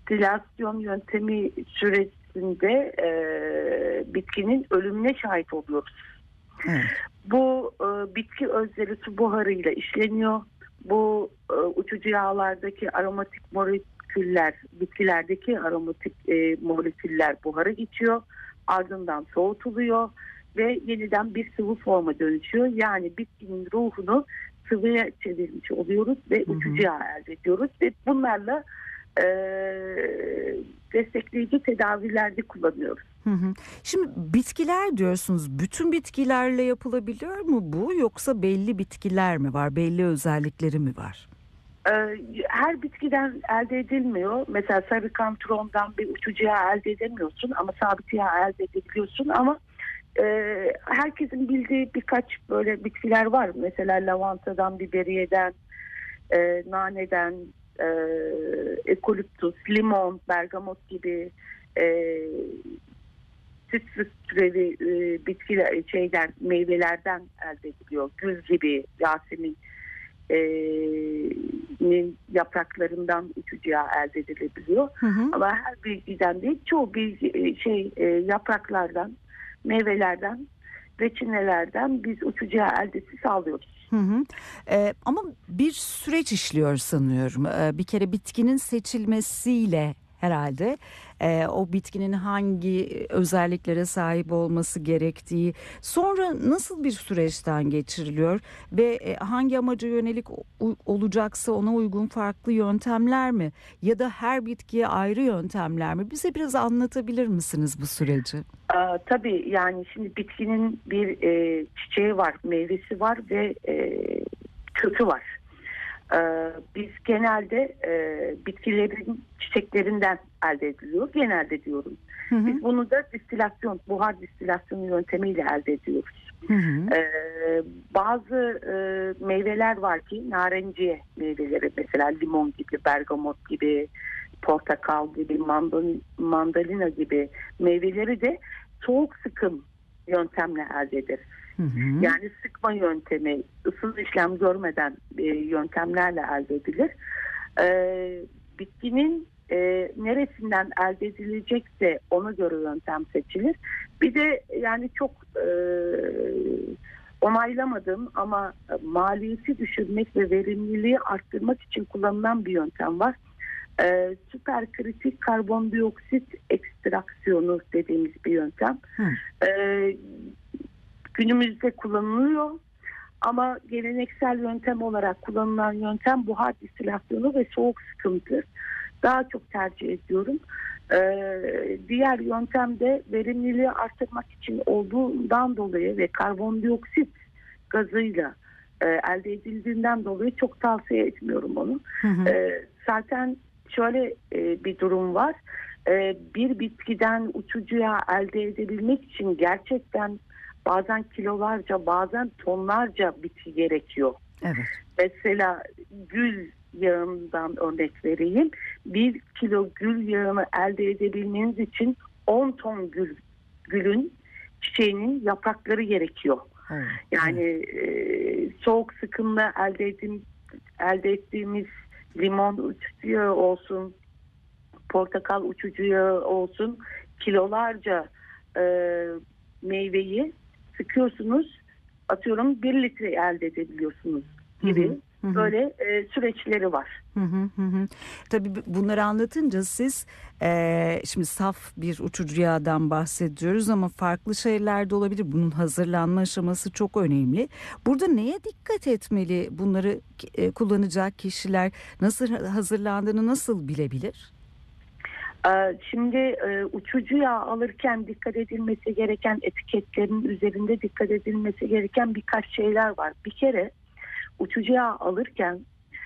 distilasyon yöntemi süresinde bitkinin ölümüne şahit oluyoruz. Evet. Bu bitki özleri su buharıyla işleniyor. Bu uçucu yağlardaki aromatik moleküller, bitkilerdeki aromatik moleküller buhara geçiyor. Ardından soğutuluyor ve yeniden bir sıvı forma dönüşüyor. Yani bitkinin ruhunu sıvıya çevirmiş oluyoruz ve uçucu yağ elde ediyoruz. Ve bunlarla destekleyici tedavilerde kullanıyoruz. Şimdi bitkiler diyorsunuz. Bütün bitkilerle yapılabiliyor mu bu, yoksa belli bitkiler mi var? Belli özellikleri mi var? Her bitkiden elde edilmiyor. Mesela sarı kantrondan bir uçucu yağ elde edemiyorsun ama sabit yağ elde edebiliyorsun. Ama herkesin bildiği birkaç böyle bitkiler var. Mesela lavantadan, biberiyeden, naneden, ekoliptus, limon, bergamot gibi sitrus türevi bitkiler, meyvelerden elde ediliyor. Gül gibi, Yasemin yapraklarından uçucu yağ elde edilebiliyor. Ama her bitkiden değil, çoğu yapraklardan, meyvelerden, reçinelerden biz uçucu yağ eldesi sağlıyoruz. Ama bir süreç işliyor sanıyorum. Bir kere bitkinin seçilmesiyle herhalde o bitkinin hangi özelliklere sahip olması gerektiği, sonra nasıl bir süreçten geçiriliyor ve hangi amaca yönelik olacaksa ona uygun farklı yöntemler mi, ya da her bitkiye ayrı yöntemler mi? Bize biraz anlatabilir misiniz bu süreci? Tabii, yani şimdi bitkinin bir çiçeği var, meyvesi var ve kökü var. Biz genelde bitkilerin çiçeklerinden elde ediliyor. Genelde diyorum. Biz bunu da buhar distilasyonu yöntemiyle elde ediyoruz. Bazı meyveler var ki, narenciye meyveleri, mesela limon gibi, bergamot gibi, portakal gibi, mandalina gibi meyveleri de soğuk sıkım yöntemle elde ederiz. Yani sıkma yöntemi, ısıl işlem görmeden yöntemlerle elde edilir. Bitkinin neresinden elde edilecekse ona göre yöntem seçilir. Bir de yani çok onaylamadığım ama maliyeti düşürmek ve verimliliği arttırmak için kullanılan bir yöntem var. Süperkritik karbondioksit ekstraksiyonu dediğimiz bir yöntem. Günümüzde kullanılıyor ama geleneksel yöntem olarak kullanılan yöntem buhar distilasyonu ve soğuk sıkımdır. Daha çok tercih ediyorum. Diğer yöntemde verimliliği artırmak için olduğundan dolayı ve karbondioksit gazıyla elde edildiğinden dolayı çok tavsiye etmiyorum onu. Zaten şöyle bir durum var. Bir bitkiden uçucu yağ elde edebilmek için gerçekten bazen kilolarca, bazen tonlarca bitki gerekiyor. Evet. Mesela gül yağından örnek vereyim. 1 kilo gül yağını elde edebilmeniz için 10 ton gülün, çiçeğinin yaprakları gerekiyor. Yani soğuk sıkımla elde ettiğimiz limon uçucu yağı olsun, portakal uçucu yağı olsun, kilolarca meyveyi sıkıyorsunuz, atıyorum 1 litre elde edebiliyorsunuz gibi böyle süreçleri var. Tabii bunları anlatınca siz şimdi saf bir uçucu yağdan bahsediyoruz ama farklı şeyler de olabilir. Bunun hazırlanma aşaması çok önemli. Burada neye dikkat etmeli? Bunları kullanacak kişiler nasıl hazırlandığını nasıl bilebilir? Şimdi uçucu yağ alırken dikkat edilmesi gereken, etiketlerin üzerinde dikkat edilmesi gereken birkaç şeyler var. Bir kere uçucu yağ alırken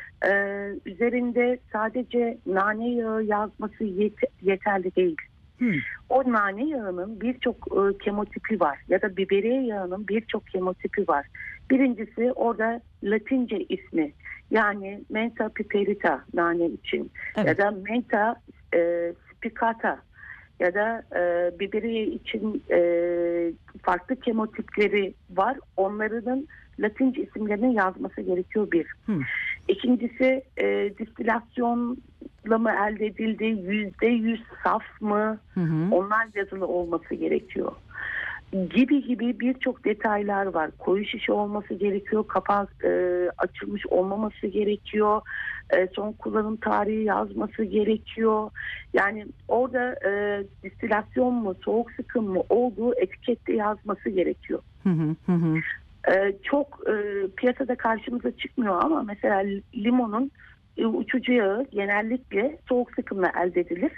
üzerinde sadece nane yağı yazması yeterli değil. O nane yağının birçok kemotipi var ya da biberiye yağının birçok kemotipi var. Birincisi orada Latince ismi, yani Mentha piperita nane için, evet, ya da Mentha spicata ya da biberiye için farklı kemotipleri var. Onların Latince isimlerini yazması gerekiyor bir. İkincisi distilasyon safla mı elde edildi, %100 saf mı, Hı hı. onlar yazılı olması gerekiyor. Gibi birçok detaylar var. Koyu şişe olması gerekiyor, kapağı açılmış olmaması gerekiyor, son kullanım tarihi yazması gerekiyor. Yani orada distilasyon mu, soğuk sıkım mı olduğu etikette yazması gerekiyor. Hı hı. Hı hı. Çok piyasada karşımıza çıkmıyor ama mesela limonun uçucu yağı genellikle soğuk sıkımla elde edilir.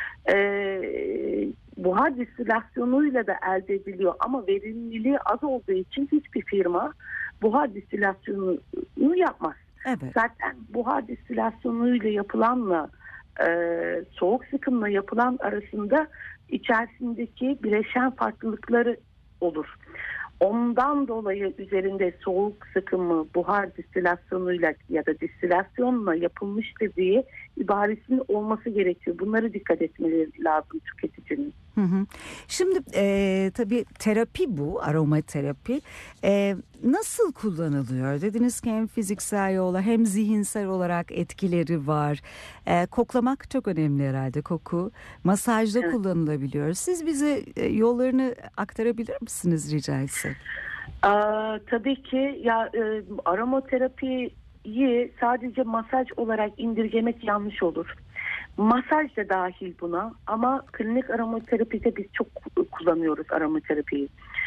Buhar distilasyonuyla da elde ediliyor ama verimliliği az olduğu için hiçbir firma buhar distilasyonunu yapmaz. Evet. Zaten buhar distilasyonuyla yapılanla soğuk sıkımla yapılan arasında içerisindeki bileşen farklılıkları olur. Ondan dolayı üzerinde soğuk sıkımı buhar distilasyonuyla ya da distilasyonla yapılmıştır diye ibaresinin olması gerekiyor. Bunları dikkat etmeleri lazım tüketicinin. Hı hı. Şimdi tabii terapi bu, aromaterapi. Nasıl kullanılıyor? Dediniz ki hem fiziksel yolla hem zihinsel olarak etkileri var. Koklamak çok önemli herhalde, koku. Masajda Evet. kullanılabiliyor. Siz bize yollarını aktarabilir misiniz rica etsem? Tabii ki ya aromaterapiyi sadece masaj olarak indirgemek yanlış olur. Masaj da dahil buna ama klinik aromaterapide biz çok kullanıyoruz aromaterapiyi.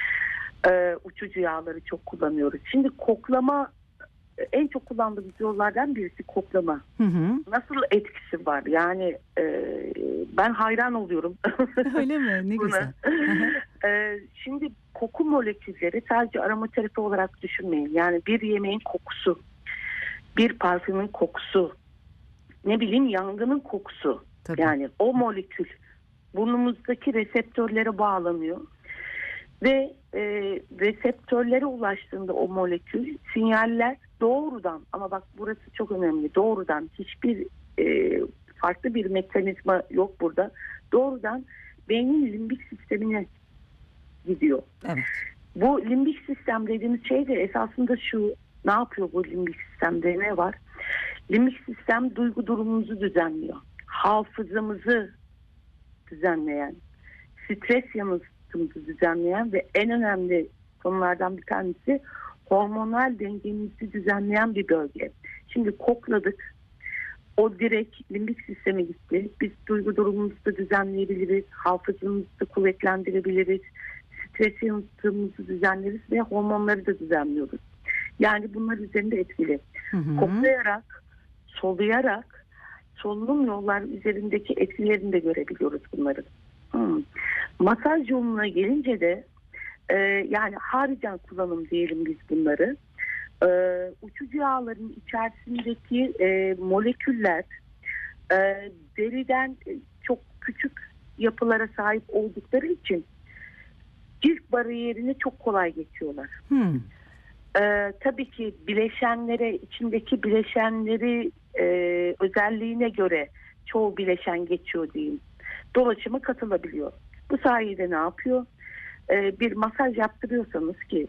Uçucu yağları çok kullanıyoruz. Şimdi koklama en çok kullandığımız yollardan birisi koklama. Hı hı. Nasıl etkisi var? Yani ben hayran oluyorum Öyle mi? Ne buna. güzel. Hı hı. Şimdi koku molekülleri sadece aromaterapi olarak düşünmeyin. Yani bir yemeğin kokusu, bir parfümün kokusu, ne bileyim yangının kokusu. Tabii. Yani o molekül burnumuzdaki reseptörlere bağlanıyor. Ve reseptörlere ulaştığında o molekül sinyaller doğrudan, ama bak burası çok önemli, doğrudan hiçbir farklı bir mekanizma yok burada. Doğrudan beynin limbik sistemine gidiyor. Evet. Bu limbik sistem dediğimiz şey de esasında şu: ne yapıyor bu limbik sistemde, ne var? Limbik sistem duygu durumumuzu düzenliyor. Hafızamızı düzenleyen, stres yanıltımızı düzenleyen ve en önemli konulardan bir tanesi hormonal dengemizi düzenleyen bir bölge. Şimdi kokladık. O direkt limbik sisteme gitti. Biz duygu durumumuzu da düzenleyebiliriz. Hafızamızı da kuvvetlendirebiliriz. Stres yanıltımımızı düzenleriz ve hormonları da düzenliyoruz. Yani bunlar üzerinde etkili. Hı hı. Koklayarak, soluyarak solunum yolları üzerindeki etkilerini de görebiliyoruz bunların. Masaj yoluna gelince de yani haricen kullanım diyelim biz bunları. Uçucu yağların içerisindeki moleküller deriden çok küçük yapılara sahip oldukları için cilt bariyerini çok kolay geçiyorlar. Hı. Tabii ki bileşenlere, içindeki bileşenleri özelliğine göre çoğu bileşen geçiyor diyeyim. Dolaşıma katılabiliyor. Bu sayede ne yapıyor? Bir masaj yaptırıyorsanız ki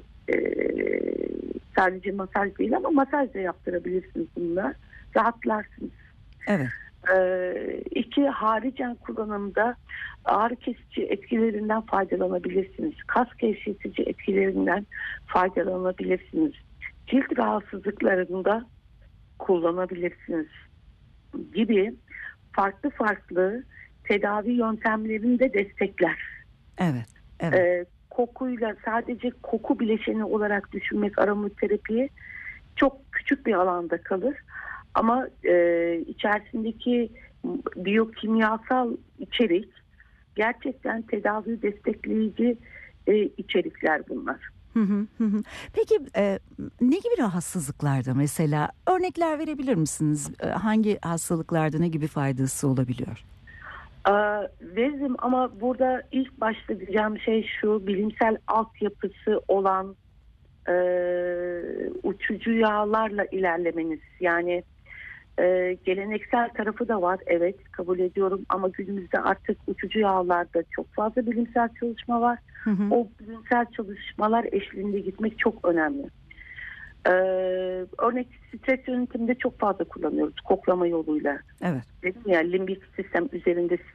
sadece masaj değil ama masaj da yaptırabilirsiniz bununla. Rahatlarsınız. Evet. İki, haricen kullanımda ağrı kesici etkilerinden faydalanabilirsiniz. Kas gevşetici etkilerinden faydalanabilirsiniz. Cilt rahatsızlıklarında kullanabilirsiniz gibi farklı farklı tedavi yöntemlerini de destekler. Evet. Evet. Kokuyla sadece koku bileşeni olarak düşünmek aromaterapiyi çok küçük bir alanda kalır. Ama içerisindeki biyokimyasal içerik gerçekten tedavi destekleyici içerikler bunlar. Hı hı, hı hı. Peki ne gibi rahatsızlıklarda mesela örnekler verebilir misiniz? Hangi hastalıklarda ne gibi faydası olabiliyor? Veririm ama burada ilk başta diyeceğim şey şu: bilimsel altyapısı olan uçucu yağlarla ilerlemeniz. Yani geleneksel tarafı da var, evet, kabul ediyorum, ama günümüzde artık uçucu yağlarda çok fazla bilimsel çalışma var. Hı hı. O bilimsel çalışmalar eşliğinde gitmek çok önemli. Örnek stres yönetiminde çok fazla kullanıyoruz koklama yoluyla. Evet. Dedim ya limbik sistem üzerinde